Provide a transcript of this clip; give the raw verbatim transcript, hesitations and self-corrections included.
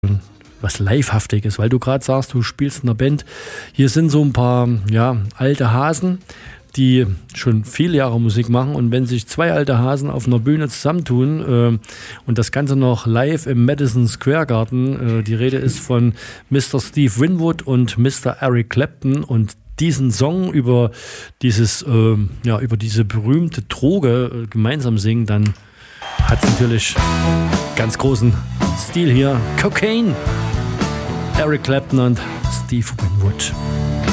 was Livehaftiges, weil du gerade sagst, du spielst in einer Band. Hier sind so ein paar ja, alte Hasen, die schon viele Jahre Musik machen, und wenn sich zwei alte Hasen auf einer Bühne zusammentun äh, und das Ganze noch live im Madison Square Garden, äh, die Rede ist von Mister Steve Winwood und Mister Eric Clapton, und diesen Song über dieses äh, ja, über diese berühmte Droge äh, gemeinsam singen, dann hat es natürlich ganz großen Stil hier. Cocaine, Eric Clapton und Steve Winwood.